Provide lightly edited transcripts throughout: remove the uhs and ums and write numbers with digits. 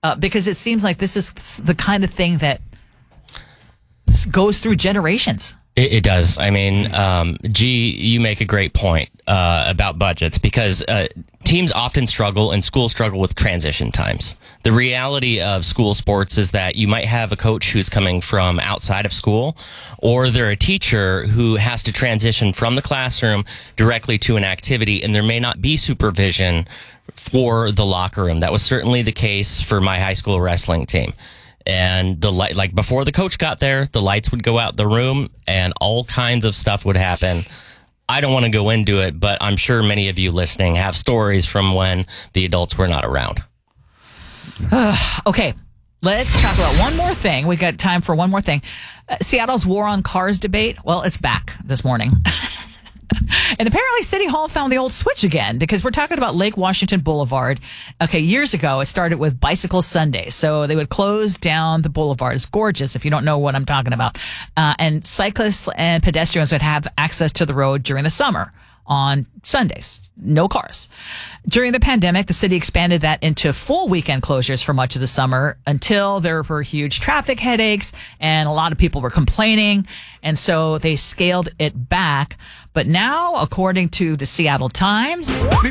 because it seems like this is the kind of thing that goes through generations. It does. I mean, you make a great point about budgets, because teams often struggle and schools struggle with transition times. The reality of school sports is that you might have a coach who's coming from outside of school, or they're a teacher who has to transition from the classroom directly to an activity, and there may not be supervision for the locker room. That was certainly the case for my high school wrestling team. And the light, like before the coach got there, the lights would go out the room and all kinds of stuff would happen. I don't want to go into it, but I'm sure many of you listening have stories from when the adults were not around. Okay, let's talk about one more thing. We got time for one more thing. Seattle's war on cars debate. Well, it's back this morning. And apparently City Hall found the old switch again, because we're talking about Lake Washington Boulevard. Okay, years ago, it started with Bicycle Sunday. So they would close down the boulevard. It's gorgeous if you don't know what I'm talking about. And cyclists and pedestrians would have access to the road during the summer on Sundays. No cars. During the pandemic, the city expanded that into full weekend closures for much of the summer, until there were huge traffic headaches and a lot of people were complaining. And so they scaled it back. But now, according to the Seattle Times,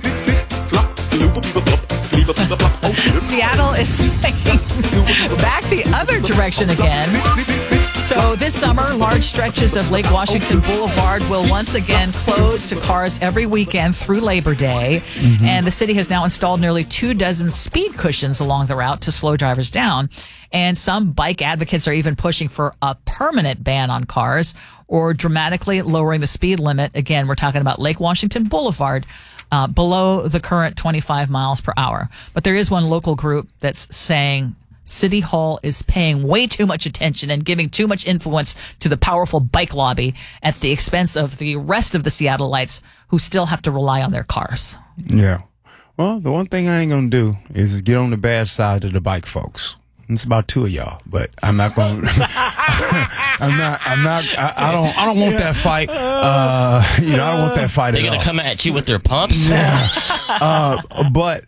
Seattle is saying back the other direction again. So this summer, large stretches of Lake Washington Boulevard will once again close to cars every weekend through Labor Day. Mm-hmm. And the city has now installed nearly 24 speed cushions along the route to slow drivers down. And some bike advocates are even pushing for a permanent ban on cars, or dramatically lowering the speed limit. Again, we're talking about Lake Washington Boulevard, below the current 25 miles per hour. But there is one local group that's saying City Hall is paying way too much attention and giving too much influence to the powerful bike lobby at the expense of the rest of the Seattleites, who still have to rely on their cars. Yeah. Well, the one thing I ain't going to do is get on the bad side of the bike folks. It's about two of y'all, but I'm not going to, I don't want that fight. I don't want that fight at all. They're going to come at you with their pumps? Yeah. But,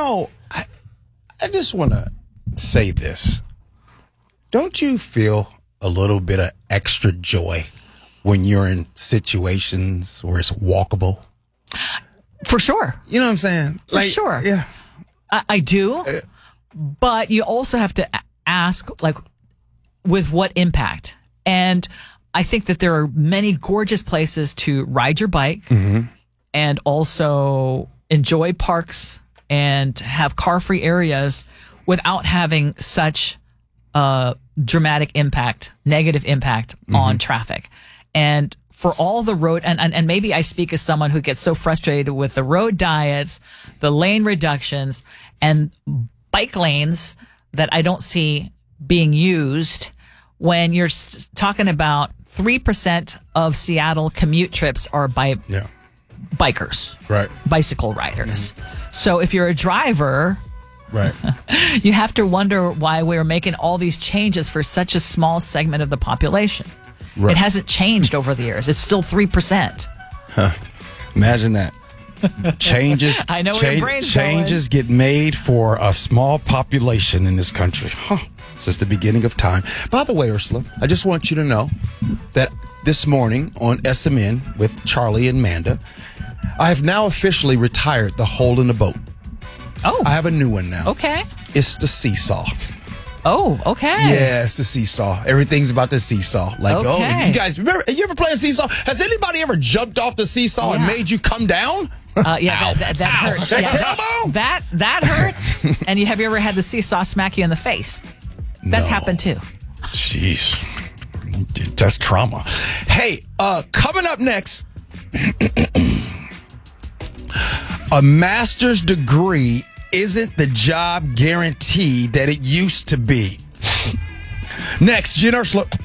I just want to say this. Don't you feel a little bit of extra joy when you're in situations where it's walkable? For sure. You know what I'm saying? For sure. Yeah. I do. But you also have to ask, with what impact? And I think that there are many gorgeous places to ride your bike, mm-hmm. and also enjoy parks and have car-free areas without having such dramatic impact, negative impact, mm-hmm. on traffic. And for all the road, and maybe I speak as someone who gets so frustrated with the road diets, the lane reductions, and bike lanes that I don't see being used, when you're talking about 3% of Seattle commute trips are by bikers, right? Bicycle riders. Mm-hmm. So if you're a driver, right, you have to wonder why we're making all these changes for such a small segment of the population. Right. It hasn't changed over the years. It's still 3%. Huh. Imagine that. Changes get made for a small population in this country. Since the beginning of time. By the way, Ursula, I just want you to know that this morning on SMN with Charlie and Manda, I have now officially retired the hole in the boat. Oh. I have a new one now. Okay. It's the seesaw. Oh, okay. Yeah, it's the seesaw. Everything's about the seesaw. Okay. You guys remember? You ever play a seesaw? Has anybody ever jumped off the seesaw and made you come down? That hurts. That elbow? That hurts. And have you ever had the seesaw smack you in the face? That's happened too. Jeez. That's trauma. Hey, coming up next, a master's degree isn't the job guarantee that it used to be. Next, Jen Ursula.